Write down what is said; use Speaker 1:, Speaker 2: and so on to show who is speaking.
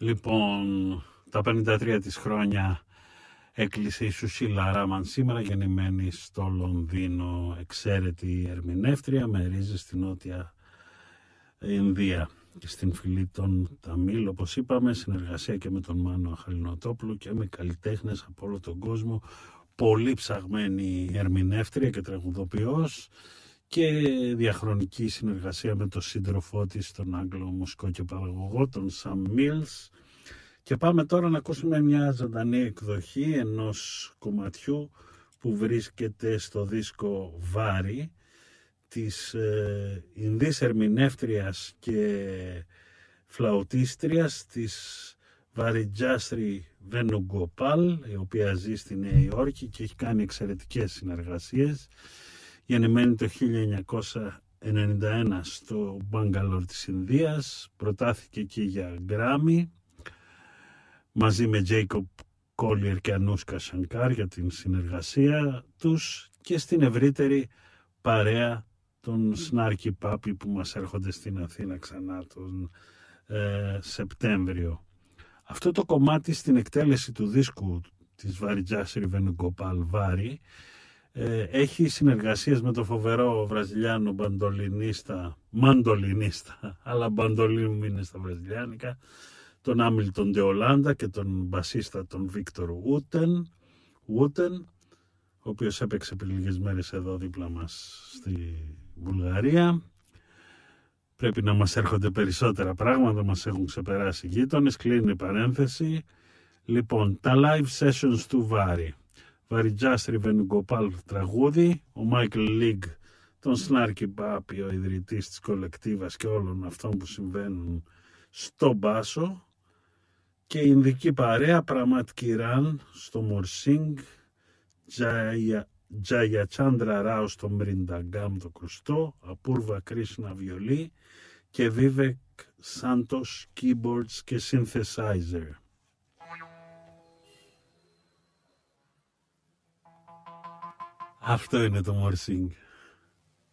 Speaker 1: Λοιπόν, τα 53 της χρόνια έκλεισε η Σουσίλα Ράμαν σήμερα, γεννημένη στο Λονδίνο, εξαίρετη ερμηνεύτρια με ρίζες στη Νότια Ινδία και στην φυλή των Ταμίλ, όπως είπαμε, συνεργασία και με τον Μάνο Αχαλινοτόπουλο και με καλλιτέχνες από όλο τον κόσμο, πολύ ψαγμένη ερμηνεύτρια και τραγουδοποιός και διαχρονική συνεργασία με τον σύντροφό της, τον Άγγλο μουσικό και παραγωγό, τον Sam Mills. Και πάμε τώρα να ακούσουμε μια ζωντανή εκδοχή ενός κομματιού που βρίσκεται στο δίσκο Βάρη της Ινδής ερμηνεύτριας και φλαουτίστριας της Βαριτζάστρι Βενουγκοπάλ, η οποία ζει στη Νέα Υόρκη και έχει κάνει εξαιρετικές συνεργασίες. Γεννημένη το 1991 στο Μπαγκαλόρ της Ινδίας, προτάθηκε εκεί για Γκράμι μαζί με Τζέικοπ Κόλιερ και Ανούσκα Σανκάρ για την συνεργασία τους και στην ευρύτερη παρέα των Snarky Puppy που μας έρχονται στην Αθήνα ξανά τον Σεπτέμβριο. Αυτό το κομμάτι στην εκτέλεση του δίσκου της Βαριτζάστρι Βενουγκοπάλ Βάρη έχει συνεργασίες με το φοβερό βραζιλιάνο μαντολινίστα, αλλά μπαντολίνου είναι στα βραζιλιάνικα, τον Άμιλτον Ντε Ολάντα και τον μπασίστα τον Βίκτορ Ούτεν, ο οποίος έπαιξε πριν λίγες μέρες εδώ δίπλα μας στη Βουλγαρία. Πρέπει να μας έρχονται περισσότερα πράγματα, μας έχουν ξεπεράσει οι γείτονες. Κλείνει η παρένθεση. Λοιπόν, τα live sessions του Βάρη. Βαριτζάστρι Βενουγκοπάλ τραγούδι, ο Μάικλ Λίγκ, τον Snarky Puppy, ο ιδρυτής της κολεκτίβας και όλων αυτών που συμβαίνουν στο μπάσο, και η Ινδική παρέα Πραματ Κιράν στο Μορσίνγκ, Τζαγιατσάντρα Ράου στο Μρινταγκάμ το κρουστό, Απούρβα Κρίσνα βιολί και Βίβεκ Σάντος keyboards και synthesizer. Αυτό είναι το Μορσίνγκ.